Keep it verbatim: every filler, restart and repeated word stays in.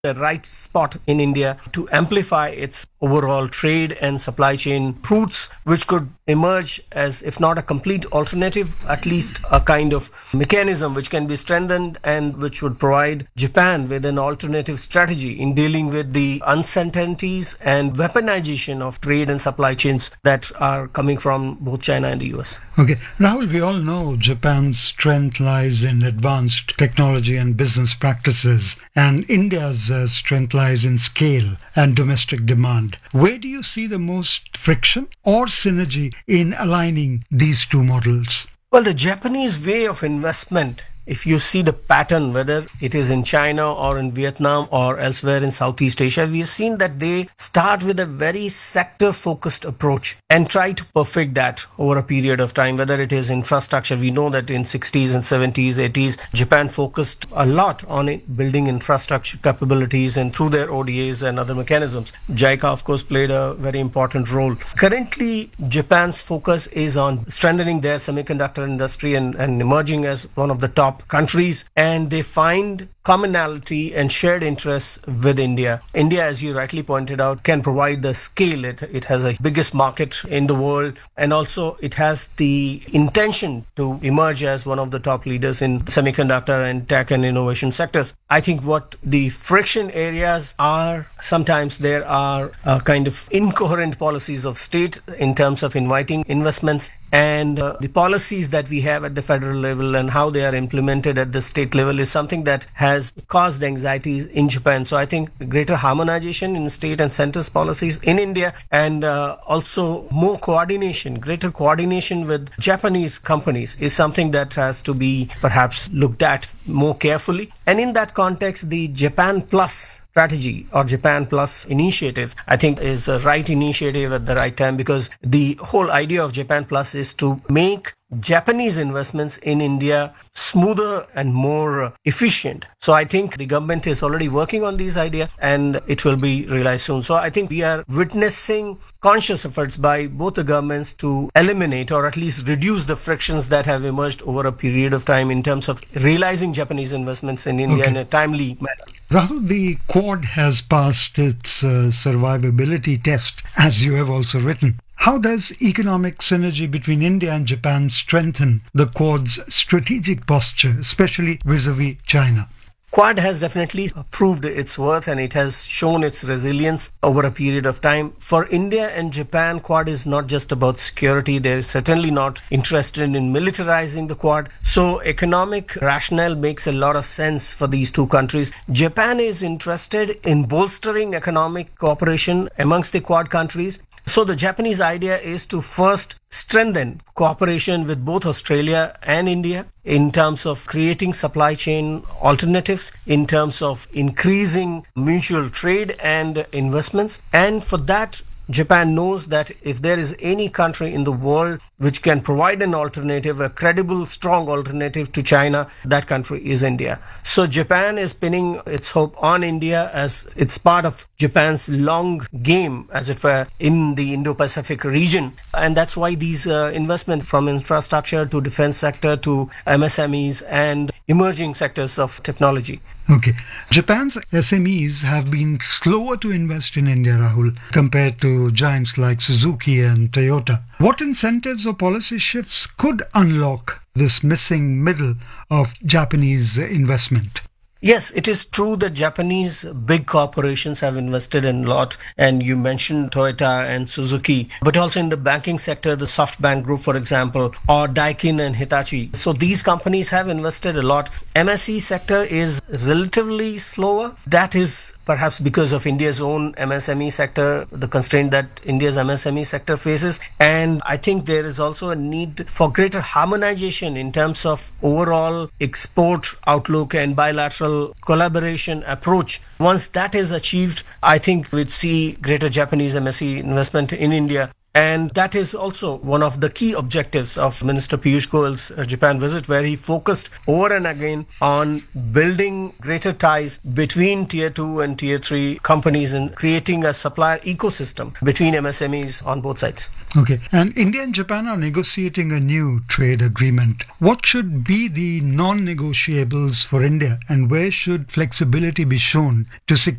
the right spot in India to amplify its overall trade and supply chain routes, which could emerge as, if not a complete alternative, at least a kind of mechanism which can be strengthened and which would provide Japan with an alternative strategy in dealing with the uncertainties and weaponization of trade and supply chains that are coming from both China and the U S. Okay, Rahul, we all know Japan's strength lies in advanced technology and business practices, and India's uh, strength lies in scale and domestic demand. Where do you see the most friction or synergy in aligning these two models? Well, the Japanese way of investment, if you see the pattern, whether it is in China or in Vietnam or elsewhere in Southeast Asia, we have seen that they start with a very sector-focused approach and try to perfect that over a period of time, whether it is infrastructure. We know that in sixties and seventies, eighties, Japan focused a lot on it, building infrastructure capabilities and through their O D As and other mechanisms. JICA, of course, played a very important role. Currently, Japan's focus is on strengthening their semiconductor industry and, and emerging as one of the top countries, and they find commonality and shared interests with India. India, as you rightly pointed out, can provide the scale. It, it has a biggest market in the world, and also it has the intention to emerge as one of the top leaders in semiconductor and tech and innovation sectors. I think what the friction areas are, sometimes there are uh, kind of incoherent policies of state in terms of inviting investments, and uh, the policies that we have at the federal level and how they are implemented at the state level is something that has caused anxieties in Japan. So I think greater harmonization in state and center's policies in India, and uh, also more coordination, greater coordination with Japanese companies is something that has to be perhaps looked at more carefully. And in that context, the Japan Plus strategy or Japan Plus initiative, I think, is the right initiative at the right time, because the whole idea of Japan Plus is to make Japanese investments in India smoother and more efficient. So I think the government is already working on these ideas and it will be realized soon. So I think we are witnessing conscious efforts by both the governments to eliminate or at least reduce the frictions that have emerged over a period of time in terms of realizing Japanese investments in India okay. in a timely manner. Rahul, the Quad has passed its uh, survivability test, as you have also written. How does economic synergy between India and Japan strengthen the Quad's strategic posture, especially vis-a-vis China? Quad has definitely proved its worth and it has shown its resilience over a period of time. For India and Japan, Quad is not just about security. They're certainly not interested in militarizing the Quad. So economic rationale makes a lot of sense for these two countries. Japan is interested in bolstering economic cooperation amongst the Quad countries. So the Japanese idea is to first strengthen cooperation with both Australia and India in terms of creating supply chain alternatives, in terms of increasing mutual trade and investments. And for that, Japan knows that if there is any country in the world which can provide an alternative, a credible, strong alternative to China, that country is India. So Japan is pinning its hope on India as it's part of Japan's long game, as it were, in the Indo-Pacific region. And that's why these uh, investments from infrastructure to defense sector to M S M Es and emerging sectors of technology. Okay. Japan's S M Es have been slower to invest in India, Rahul, compared to giants like Suzuki and Toyota. What incentives or policy shifts could unlock this missing middle of Japanese investment? Yes, it is true that Japanese big corporations have invested in a lot, and you mentioned Toyota and Suzuki, but also in the banking sector, the SoftBank Group, for example, or Daikin and Hitachi. So these companies have invested a lot. M S E sector is relatively slower. That is perhaps because of India's own M S M E sector, the constraint that India's M S M E sector faces. And I think there is also a need for greater harmonization in terms of overall export outlook and bilateral collaboration approach. Once that is achieved, I think we'd see greater Japanese M S E investment in India. And that is also one of the key objectives of Minister Piyush Goyal's uh, Japan visit, where he focused over and again on building greater ties between tier two and tier three companies and creating a supplier ecosystem between M S M Es on both sides. Okay. And India and Japan are negotiating a new trade agreement. What should be the non-negotiables for India, and where should flexibility be shown to secure